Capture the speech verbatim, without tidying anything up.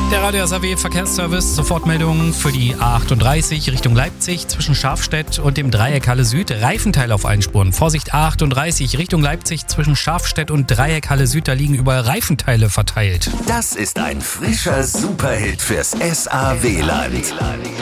Der Radio S A W Verkehrsservice, Sofortmeldung für die A achtunddreißig Richtung Leipzig zwischen Schafstedt und dem Dreieck Halle Süd. Reifenteil auf allen Spuren. Vorsicht, A achtunddreißig Richtung Leipzig zwischen Schafstedt und Dreieck Halle Süd. Da liegen überall Reifenteile verteilt. Das ist ein frischer Superhit fürs S A W-Land.